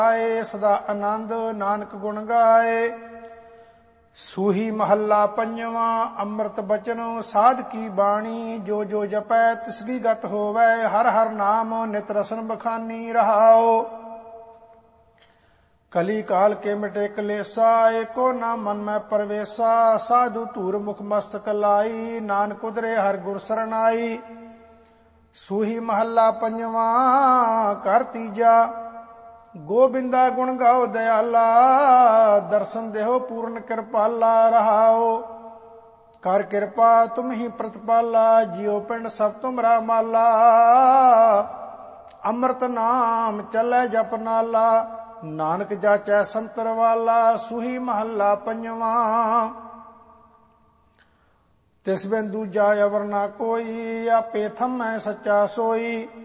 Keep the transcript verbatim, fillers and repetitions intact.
ਆਏ ਸਦਾ ਆਨੰਦ ਨਾਨਕ ਗੁਣ ਗਾਏ। ਸੂਹੀ ਮਹੱਲਾ ਪੰਜਵਾਂ। ਅੰਮ੍ਰਿਤ ਬਚਨ ਸਾਧ ਕੀ ਬਾਣੀ, ਜੋ ਜੋ ਜਪੈ ਤਿਸਗੀ ਗਤ ਹੋਵੈ। ਹਰ ਹਰ ਨਾਮ ਨਿਤ ਰਸਨ ਬਖਾਨੀ ਰਹਾਓ। ਕਲੀ ਕਾਲ ਕੇ ਮਿਟੇ ਕਲੇਸਾ, ਏਕੋ ਨਾ ਮਨ ਮੈਂ ਪਰਵੇਸਾ। ਸਾਧੂ ਧੂਰ ਮੁਖ ਮਸਤਕ ਲਾਈ, ਨਾਨਕ ਉਦਰੇ ਹਰ ਗੁਰ ਸਰਨਾਈ। ਸੂਹੀ ਮਹੱਲਾ ਪੰਜਵਾਂ। ਘਰ ਤੀਜਾ। ਗੋਬਿੰਦਾ ਗੁਣ ਗਾਓ ਦਇਆਲਾ, ਦਰਸ਼ਨ ਦੇਹੋ ਪੂਰਨ ਕਿਰਪਾਲਾ ਰਹਾਓ। ਕਰ ਕਿਰਪਾ ਤੁਮ ਹੀ ਪ੍ਰਤਪਾਲਾ, ਜਿਉ ਪਿੰਡ ਸਭ ਤੁਮਰਾ ਮਾਲਾ। ਅੰਮ੍ਰਿਤ ਨਾਮ ਚੱਲੈ ਜਪ ਨਾਲਾ, ਨਾਨਕ ਜਾਚੈ ਸੰਤਰ ਵਾਲਾ। ਸੂਹੀ ਮਹੱਲਾ ਪੰਜਵਾਂ। ਤਿਸ ਬਿਨ ਦੂਜਾ ਅਵਰ ਨਾ ਕੋਈ, ਆਪੇ ਥੰਮੈ ਸੱਚਾ ਸੋਈ।